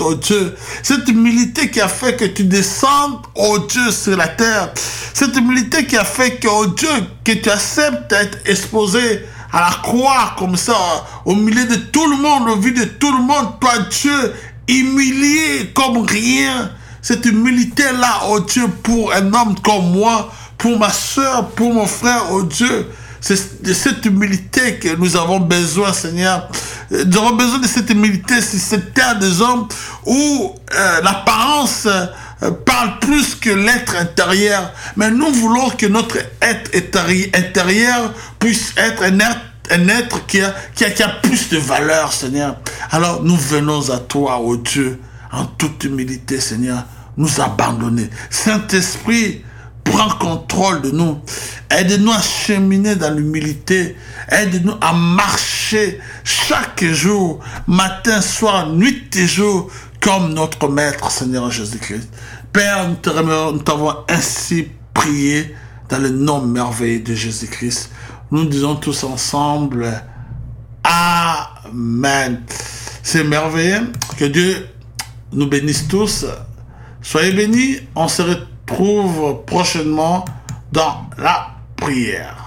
oh Dieu. Cette humilité qui a fait que tu descendes, oh Dieu, sur la terre. Cette humilité qui a fait que, oh Dieu, que tu acceptes d'être exposé à la croix comme ça, au milieu de tout le monde, au vu de tout le monde. Toi, Dieu, humilié comme rien. Cette humilité-là, oh Dieu, pour un homme comme moi, pour ma soeur, pour mon frère, oh Dieu. C'est de cette humilité que nous avons besoin, Seigneur. Nous avons besoin de cette humilité sur cette terre des hommes où l'apparence parle plus que l'être intérieur. Mais nous voulons que notre être intérieur puisse être un être qui a plus de valeur, Seigneur. Alors nous venons à toi, ô Dieu, en toute humilité, Seigneur, nous abandonner. Saint-Esprit, prends contrôle de nous. Aide-nous à cheminer dans l'humilité. Aide-nous à marcher chaque jour, matin, soir, nuit et jour, comme notre Maître, Seigneur Jésus-Christ. Père, nous t'avons ainsi prié dans le nom merveilleux de Jésus-Christ. Nous disons tous ensemble, Amen. C'est merveilleux. Que Dieu nous bénisse tous. Soyez bénis. On se retrouve prochainement dans la prière.